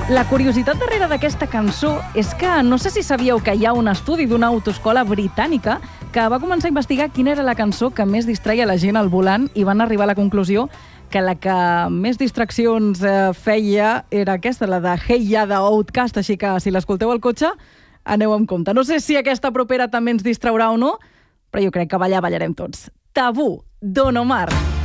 La curiositat darrere d'aquesta cançó és que no sé si sabíeu que hi ha un estudi d'una autoescola britànica que va començar a investigar quina era la cançó que més distreia la gent al volant i van arribar a la conclusió que la que més distraccions feia era aquesta, la de Hey Ya de Outkast, així que si l'escolteu al cotxe, aneu amb compte. No sé si aquesta propera també ens distraurà o no, però jo crec que ballarem tots. Tabú, Don Omar.